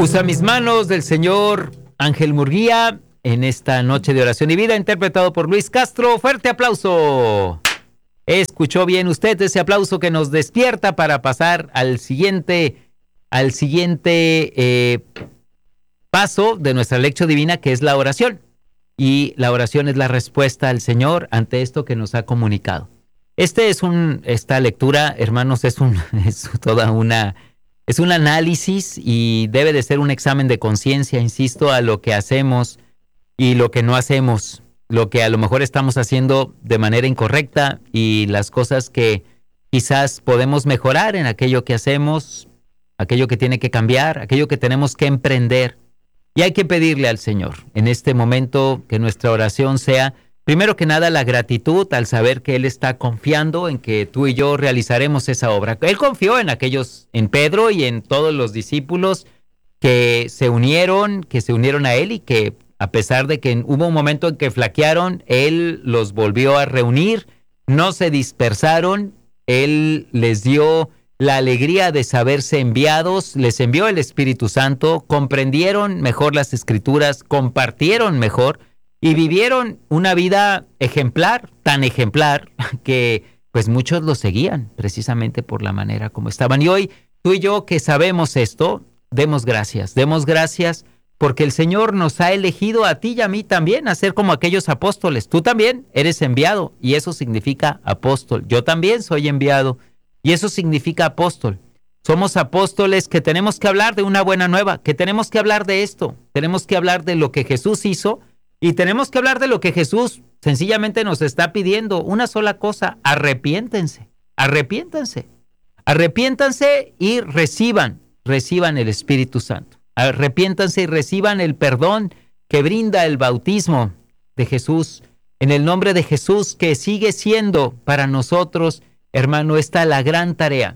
Usa mis manos del señor Ángel Murguía en esta noche de oración y vida, interpretado por Luis Castro. Fuerte aplauso. ¿Escuchó bien usted ese aplauso que nos despierta para pasar al siguiente paso de nuestra lección divina, que es la oración? Y la oración es la respuesta al Señor ante esto que nos ha comunicado. Esta lectura, hermanos, es un análisis y debe de ser un examen de conciencia, insisto, a lo que hacemos y lo que no hacemos, lo que a lo mejor estamos haciendo de manera incorrecta y las cosas que quizás podemos mejorar en aquello que hacemos, aquello que tiene que cambiar, aquello que tenemos que emprender. Y hay que pedirle al Señor en este momento que nuestra oración sea, primero que nada, la gratitud al saber que Él está confiando en que tú y yo realizaremos esa obra. Él confió en Pedro y en todos los discípulos que se unieron a Él, y que a pesar de que hubo un momento en que flaquearon, Él los volvió a reunir, no se dispersaron, Él les dio la alegría de saberse enviados, les envió el Espíritu Santo, comprendieron mejor las Escrituras, compartieron mejor y vivieron una vida ejemplar, tan ejemplar que pues muchos lo seguían precisamente por la manera como estaban. Y hoy tú y yo que sabemos esto, demos gracias porque el Señor nos ha elegido a ti y a mí también a ser como aquellos apóstoles. Tú también eres enviado y eso significa apóstol. Yo también soy enviado y eso significa apóstol. Somos apóstoles que tenemos que hablar de una buena nueva, que tenemos que hablar de esto, tenemos que hablar de lo que Jesús hizo y tenemos que hablar de lo que Jesús sencillamente nos está pidiendo. Una sola cosa: arrepiéntense y reciban el Espíritu Santo. Arrepiéntanse y reciban el perdón que brinda el bautismo de Jesús. En el nombre de Jesús, que sigue siendo para nosotros, hermano, está la gran tarea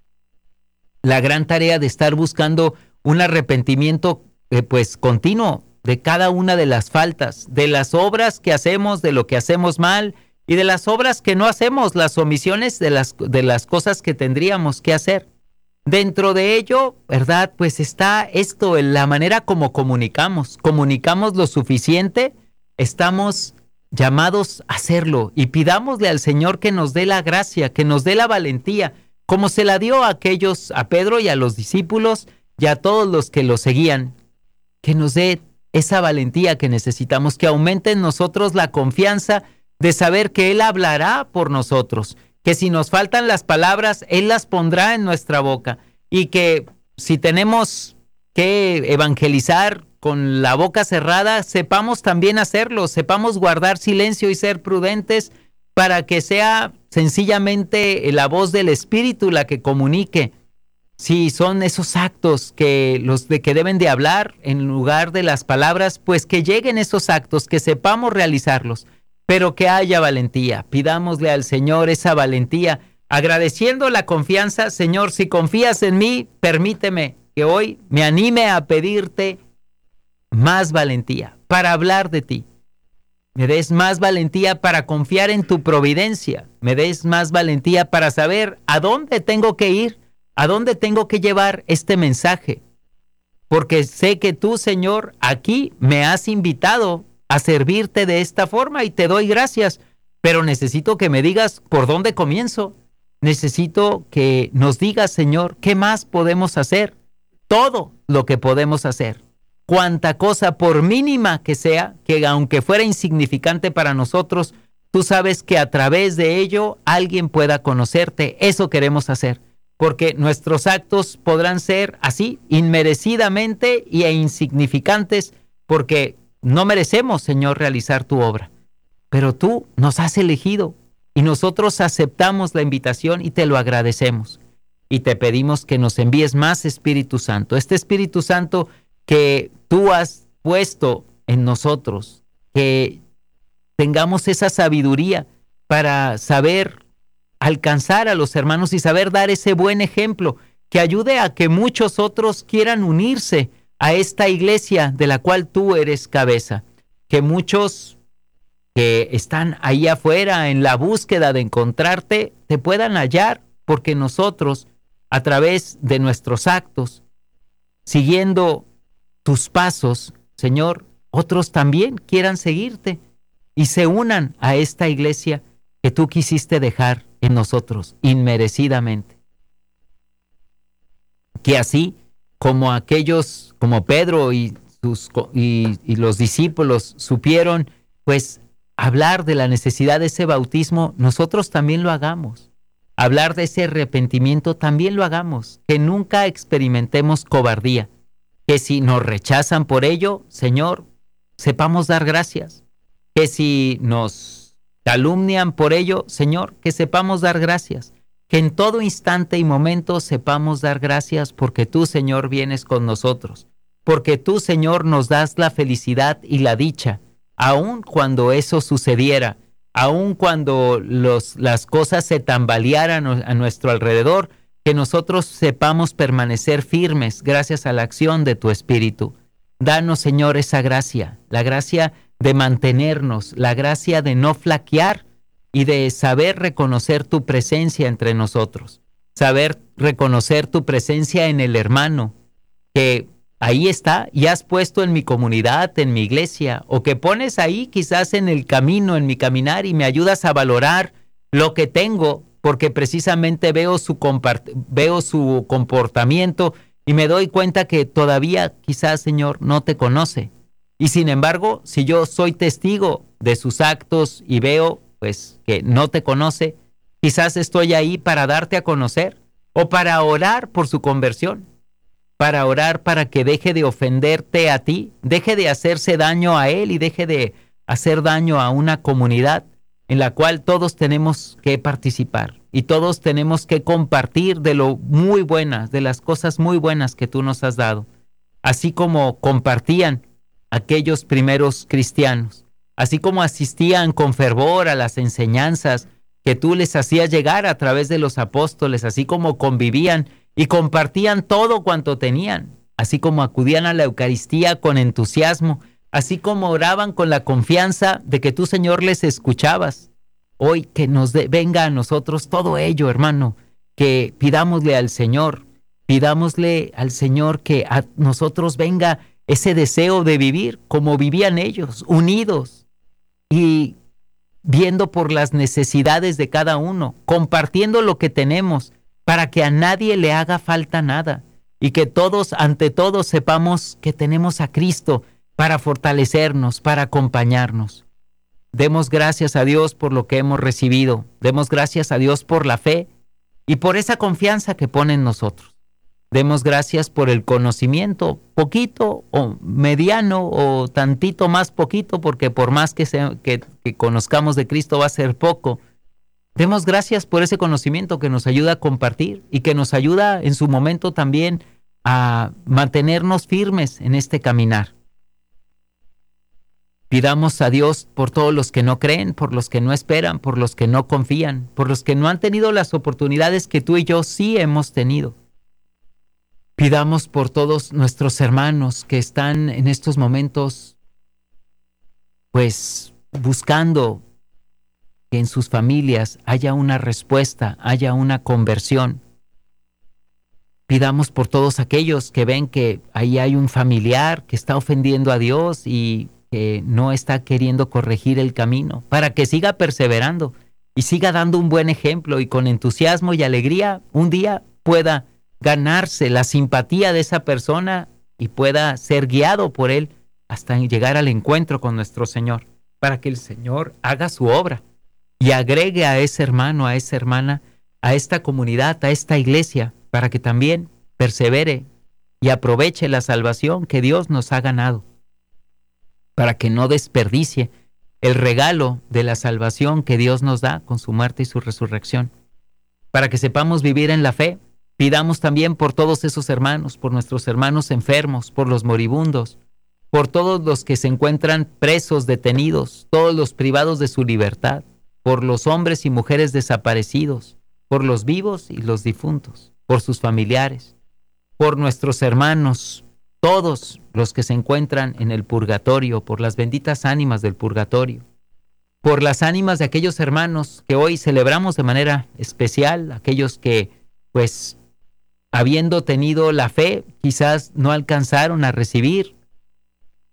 de estar buscando un arrepentimiento continuo de cada una de las faltas, de las obras que hacemos, de lo que hacemos mal y de las obras que no hacemos, las omisiones de las cosas que tendríamos que hacer. Dentro de ello, ¿verdad? Pues está esto, en la manera como comunicamos lo suficiente, estamos llamados a hacerlo, y pidámosle al Señor que nos dé la gracia, que nos dé la valentía, como se la dio a Pedro y a los discípulos y a todos los que lo seguían, que nos dé esa valentía que necesitamos, que aumente en nosotros la confianza de saber que Él hablará por nosotros, que si nos faltan las palabras, Él las pondrá en nuestra boca, y que si tenemos que evangelizar con la boca cerrada, sepamos también hacerlo, sepamos guardar silencio y ser prudentes para que sea sencillamente la voz del Espíritu la que comunique. Si son esos actos que deben de hablar en lugar de las palabras, pues que lleguen esos actos, que sepamos realizarlos, pero que haya valentía. Pidámosle al Señor esa valentía, agradeciendo la confianza. Señor, si confías en mí, permíteme que hoy me anime a pedirte más valentía para hablar de ti. Me des más valentía para confiar en tu providencia. Me des más valentía para saber a dónde tengo que ir, a dónde tengo que llevar este mensaje. Porque sé que tú, Señor, aquí me has invitado a servirte de esta forma y te doy gracias. Pero necesito que me digas por dónde comienzo. Necesito que nos digas, Señor, qué más podemos hacer. Todo lo que podemos hacer. Cuánta cosa, por mínima que sea, que aunque fuera insignificante para nosotros, tú sabes que a través de ello alguien pueda conocerte. Eso queremos hacer, porque nuestros actos podrán ser así, inmerecidamente e insignificantes, porque no merecemos, Señor, realizar tu obra. Pero tú nos has elegido y nosotros aceptamos la invitación y te lo agradecemos. Y te pedimos que nos envíes más Espíritu Santo. Este Espíritu Santo que tú has puesto en nosotros, que tengamos esa sabiduría para saber alcanzar a los hermanos y saber dar ese buen ejemplo, que ayude a que muchos otros quieran unirse a esta iglesia de la cual tú eres cabeza, que muchos que están ahí afuera en la búsqueda de encontrarte te puedan hallar, porque nosotros, a través de nuestros actos, siguiendo tus pasos, Señor, otros también quieran seguirte y se unan a esta iglesia que tú quisiste dejar en nosotros inmerecidamente. Que así como aquellos, como Pedro y los discípulos supieron, pues, hablar de la necesidad de ese bautismo, nosotros también lo hagamos. Hablar de ese arrepentimiento también lo hagamos. Que nunca experimentemos cobardía. Que si nos rechazan por ello, Señor, sepamos dar gracias. Que si nos calumnian por ello, Señor, que sepamos dar gracias. Que en todo instante y momento sepamos dar gracias porque tú, Señor, vienes con nosotros. Porque tú, Señor, nos das la felicidad y la dicha, aun cuando eso sucediera, aun cuando las cosas se tambalearan a nuestro alrededor, que nosotros sepamos permanecer firmes gracias a la acción de tu Espíritu. Danos, Señor, esa gracia, la gracia de mantenernos, la gracia de no flaquear y de saber reconocer tu presencia entre nosotros, saber reconocer tu presencia en el hermano, que ahí está y has puesto en mi comunidad, en mi iglesia, o que pones ahí quizás en el camino, en mi caminar y me ayudas a valorar lo que tengo, porque precisamente veo su comportamiento y me doy cuenta que todavía quizás, Señor, no te conoce. Y sin embargo, si yo soy testigo de sus actos y veo pues que no te conoce, quizás estoy ahí para darte a conocer o para orar por su conversión, para orar para que deje de ofenderte a ti, deje de hacerse daño a él y deje de hacer daño a una comunidad en la cual todos tenemos que participar y todos tenemos que compartir de lo muy buenas, de las cosas muy buenas que tú nos has dado, así como compartían aquellos primeros cristianos, así como asistían con fervor a las enseñanzas que tú les hacías llegar a través de los apóstoles, así como convivían y compartían todo cuanto tenían, así como acudían a la Eucaristía con entusiasmo, así como oraban con la confianza de que tú, Señor, les escuchabas. Hoy que nos venga a nosotros todo ello, hermano, que pidámosle al Señor que a nosotros venga ese deseo de vivir como vivían ellos, unidos y viendo por las necesidades de cada uno, compartiendo lo que tenemos para que a nadie le haga falta nada y que todos, ante todo, sepamos que tenemos a Cristo para fortalecernos, para acompañarnos. Demos gracias a Dios por lo que hemos recibido, demos gracias a Dios por la fe y por esa confianza que pone en nosotros. Demos gracias por el conocimiento, poquito o mediano o tantito más poquito, porque por más que conozcamos de Cristo va a ser poco. Demos gracias por ese conocimiento que nos ayuda a compartir y que nos ayuda en su momento también a mantenernos firmes en este caminar. Pidamos a Dios por todos los que no creen, por los que no esperan, por los que no confían, por los que no han tenido las oportunidades que tú y yo sí hemos tenido. Pidamos por todos nuestros hermanos que están en estos momentos, pues, buscando que en sus familias haya una respuesta, haya una conversión. Pidamos por todos aquellos que ven que ahí hay un familiar que está ofendiendo a Dios y que no está queriendo corregir el camino, para que siga perseverando y siga dando un buen ejemplo y con entusiasmo y alegría un día pueda ganarse la simpatía de esa persona y pueda ser guiado por él hasta llegar al encuentro con nuestro Señor, para que el Señor haga su obra y agregue a ese hermano, a esa hermana, a esta comunidad, a esta iglesia, para que también persevere y aproveche la salvación que Dios nos ha ganado, para que no desperdicie el regalo de la salvación que Dios nos da con su muerte y su resurrección, para que sepamos vivir en la fe. Pidamos también por todos esos hermanos, por nuestros hermanos enfermos, por los moribundos, por todos los que se encuentran presos, detenidos, todos los privados de su libertad, por los hombres y mujeres desaparecidos, por los vivos y los difuntos, por sus familiares, por nuestros hermanos, todos los que se encuentran en el purgatorio, por las benditas ánimas del purgatorio, por las ánimas de aquellos hermanos que hoy celebramos de manera especial, aquellos que, pues, habiendo tenido la fe, quizás no alcanzaron a recibir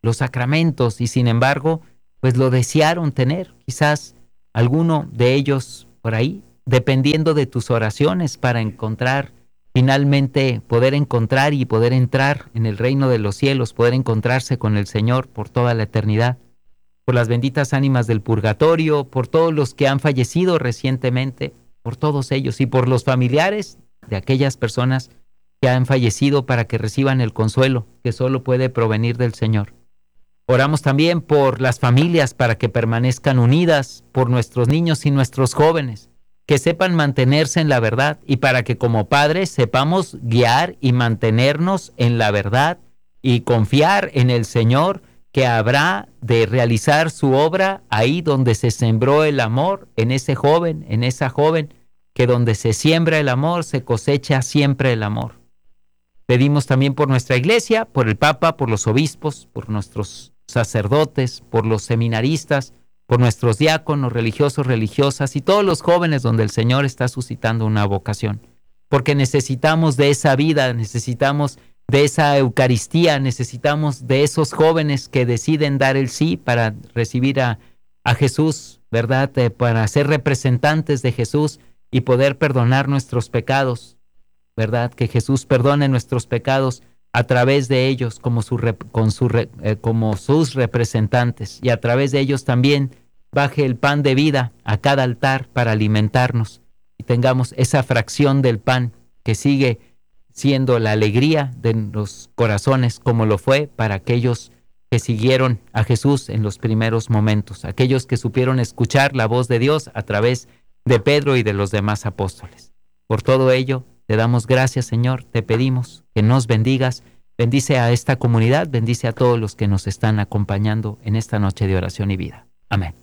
los sacramentos y sin embargo, pues lo desearon tener. Quizás alguno de ellos por ahí, dependiendo de tus oraciones para encontrar, finalmente poder encontrar y poder entrar en el reino de los cielos, poder encontrarse con el Señor por toda la eternidad. Por las benditas ánimas del purgatorio, por todos los que han fallecido recientemente, por todos ellos y por los familiares de aquellas personas que han fallecido para que reciban el consuelo que solo puede provenir del Señor. Oramos también por las familias para que permanezcan unidas, por nuestros niños y nuestros jóvenes, que sepan mantenerse en la verdad y para que como padres sepamos guiar y mantenernos en la verdad y confiar en el Señor, que habrá de realizar su obra ahí donde se sembró el amor, en ese joven, en esa joven, que donde se siembra el amor, se cosecha siempre el amor. Pedimos también por nuestra iglesia, por el Papa, por los obispos, por nuestros sacerdotes, por los seminaristas, por nuestros diáconos, religiosos, religiosas y todos los jóvenes donde el Señor está suscitando una vocación. Porque necesitamos de esa vida, necesitamos de esa Eucaristía, necesitamos de esos jóvenes que deciden dar el sí para recibir a Jesús, ¿verdad? Para ser representantes de Jesús y poder perdonar nuestros pecados, ¿verdad? Que Jesús perdone nuestros pecados a través de ellos como sus representantes y a través de ellos también baje el pan de vida a cada altar para alimentarnos y tengamos esa fracción del pan que sigue siendo la alegría de los corazones como lo fue para aquellos que siguieron a Jesús en los primeros momentos, aquellos que supieron escuchar la voz de Dios a través de Pedro y de los demás apóstoles. Por todo ello, te damos gracias, Señor, te pedimos que nos bendigas, bendice a esta comunidad, bendice a todos los que nos están acompañando en esta noche de oración y vida. Amén.